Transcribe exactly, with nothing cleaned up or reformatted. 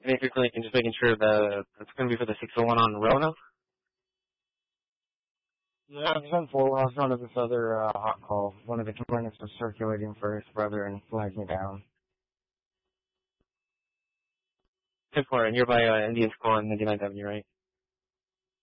Basically, and just making sure that it's going to be for the six oh one on Rona. Yeah, I'm on four. I was on to this other uh, hot call. One of the complainants was circulating for his brother and flagged me down. ten four, and you're by uh, Indian School on ninety-ninth Avenue, right?